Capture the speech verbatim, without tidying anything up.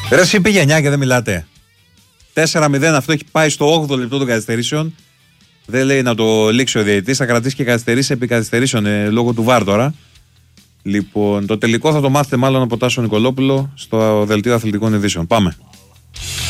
Ρε εσύ πήγε εννιά και δεν μιλάτε. τέσσερα μηδέν, αυτό έχει πάει στο όγδοο λεπτό των καθυστερήσεων. Δεν λέει να το λήξει ο διαιτητής. Θα κρατήσει και καθυστερήσει επί καθυστερήσεων ε, λόγω του βαρ τώρα. Λοιπόν, το τελικό θα το μάθετε μάλλον από Τάσο Νικολόπουλο στο δελτίο αθλητικών ειδήσεων. Πάμε.